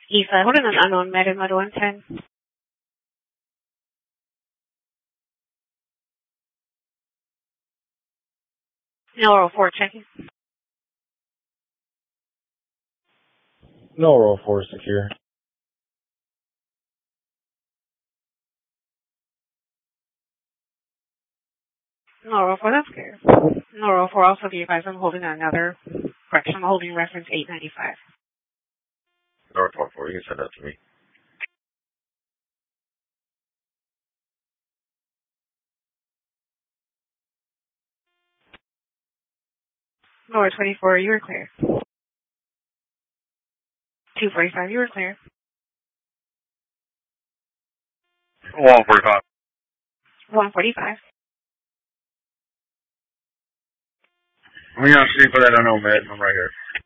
Eva, hold on an unknown med in mode 110. No 04 checking. No 04 secure. No 04, that's clear. No 04, also be advised I'm holding another correction. I'm holding reference 895. North 14, you can send that to me. No 24, you were clear. 245, you were clear. 145. 145. I'm going to see for that unknown med. I'm right here.